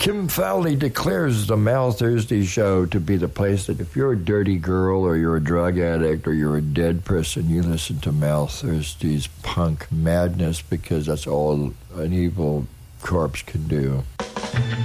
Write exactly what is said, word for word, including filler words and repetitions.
Kim Fowley declares the Mal Thursday Show to be the place that if you're a dirty girl or you're a drug addict or you're a dead person, you listen to Mal Thursday's punk madness because that's all an evil corpse can do.